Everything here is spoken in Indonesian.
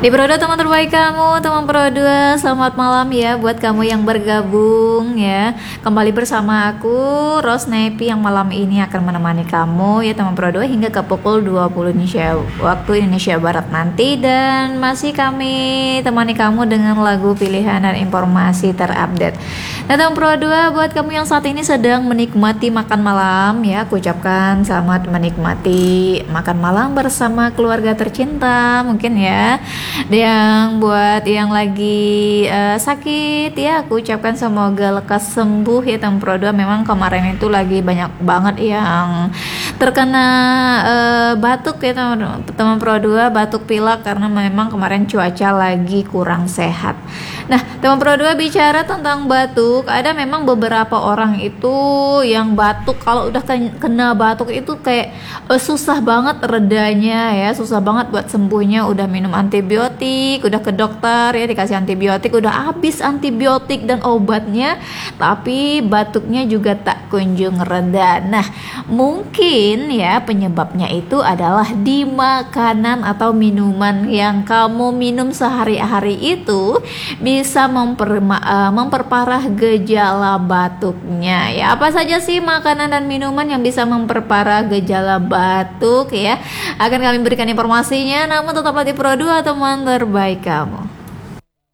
Di Pro 2 teman terbaik kamu, teman Pro 2, selamat malam ya buat kamu yang bergabung ya. Kembali bersama aku, Rosnepi, yang malam ini akan menemani kamu ya teman Pro 2 hingga ke pukul 20 Indonesia, waktu Indonesia Barat nanti. Dan masih kami temani kamu dengan lagu pilihan dan informasi terupdate. Nah teman Pro 2, buat kamu yang saat ini sedang menikmati makan malam ya, aku ucapkan selamat menikmati makan malam bersama keluarga tercinta mungkin ya. Yang buat yang lagi sakit ya, aku ucapkan semoga lekas sembuh ya teman Pro 2. Memang kemarin itu lagi banyak banget yang terkena batuk ya teman Pro 2, batuk pilek karena memang kemarin cuaca lagi kurang sehat. Nah teman Pro 2, bicara tentang batuk, ada memang beberapa orang itu yang batuk, kalau udah kena batuk itu kayak susah banget redanya ya, susah banget buat sembuhnya. Udah minum antibiotik, udah ke dokter ya, dikasih antibiotik, udah habis antibiotik dan obatnya, tapi batuknya juga tak kunjung reda. Nah mungkin ya penyebabnya itu adalah di makanan atau minuman yang kamu minum sehari-hari itu bisa memperparah gejala batuknya ya. Apa saja sih makanan dan minuman yang bisa memperparah gejala batuk ya? Akan kami berikan informasinya, namun tetaplah di Pro 2, teman terbaik kamu.